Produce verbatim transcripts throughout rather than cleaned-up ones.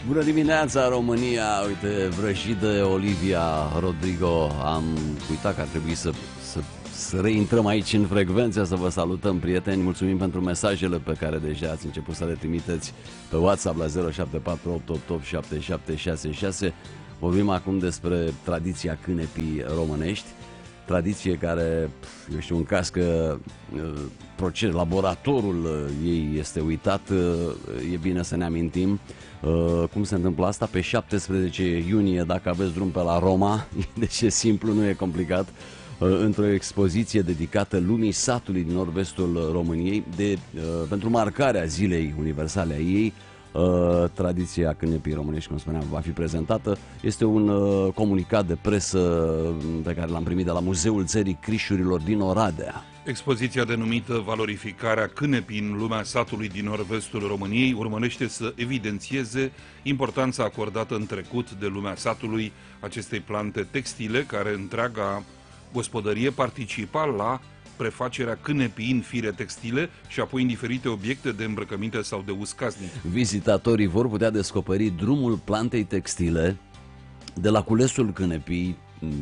Bună dimineața, România! Uite, vrăjidă Olivia Rodrigo. Am uitat că ar trebui să, să, să reintrăm aici în frecvență, să vă salutăm, prieteni. Mulțumim pentru mesajele pe care deja ați început să le trimiteți pe WhatsApp la zero șapte patru opt opt opt șapte șapte șase șase. Vorbim acum despre tradiția cânepii românești. Tradiție care, eu știu, în caz că proces, laboratorul ei este uitat, e bine să ne amintim cum se întâmplă asta. Pe șaptesprezece iunie, dacă aveți drum pe la Roma, deci e simplu, nu e complicat, într-o expoziție dedicată lumii satului din nord-vestul României, de, pentru marcarea Zilei Universale a ei. Uh, tradiția cânepii românești, cum spuneam, va fi prezentată. Este un uh, comunicat de presă pe care l-am primit de la Muzeul Țării Crișurilor din Oradea. Expoziția denumită Valorificarea cânepii în lumea satului din nord-vestul României urmărește să evidențieze importanța acordată în trecut de lumea satului acestei plante textile, care întreaga gospodărie participa la prefacerea cânepii în fire textile și apoi în diferite obiecte de îmbrăcăminte sau de uz casnic. Vizitatorii vor putea descoperi drumul plantei textile de la culesul cânepii,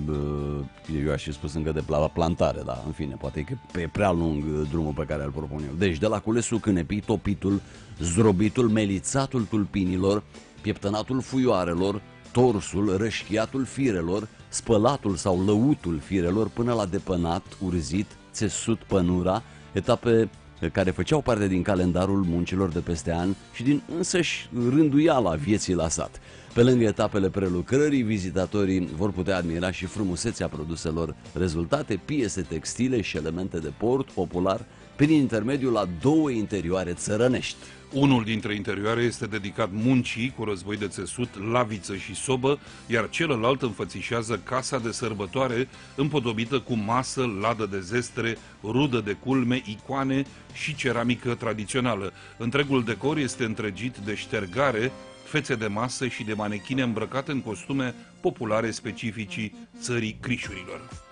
eu aș fi spus încă de la plantare, dar în fine, poate că e prea lung drumul pe care îl propun eu. Deci de la culesul cânepii, topitul, zdrobitul, melițatul tulpinilor, pieptănatul fuioarelor, torsul, rășchiatul firelor, spălatul sau lăutul firelor, până la depănat, urzit, țesut, pănura, etape care făceau parte din calendarul muncilor de peste an și din însăși rânduiala vieții la sat. Pe lângă etapele prelucrării, vizitatorii vor putea admira și frumusețea produselor rezultate, piese textile și elemente de port popular, prin intermediul a două interioare țărănești. Unul dintre interioare este dedicat muncii cu război de țesut, laviță și sobă, iar celălalt înfățișează casa de sărbătoare împodobită cu masă, ladă de zestre, rudă de culme, icoane și ceramică tradițională. Întregul decor este întregit de ștergare, fețe de masă și de manechine îmbrăcate în costume populare specificii țării Crișurilor.